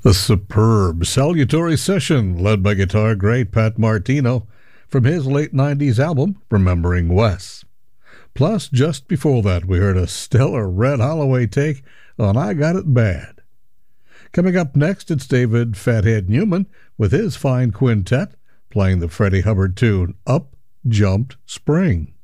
A superb salutatory session led by guitar great Pat Martino from his late 90s album, Remembering Wes. Plus, just before that, we heard a stellar Red Holloway take on I Got It Bad. Coming up next, it's David Fathead Newman with his fine quintet playing the Freddie Hubbard tune Up Jumped Spring.